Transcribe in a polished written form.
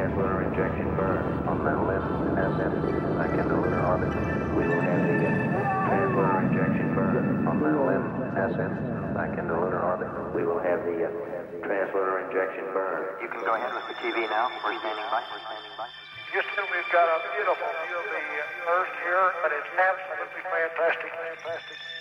translunar injection burn on metal SS back into lunar orbit. We will have the translunar injection burn on metal SS back into lunar orbit. We will have the translunar injection burn. You can go ahead with the TV now. We're standing by. Houston, we've got a beautiful view of the Earth here, but it's absolutely fantastic.